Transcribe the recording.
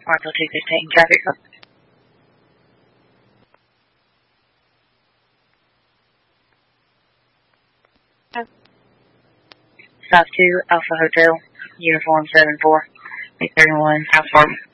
Marshall 215, traffic. South 2, Alpha Hotel, Uniform 74, 831, House Apartment.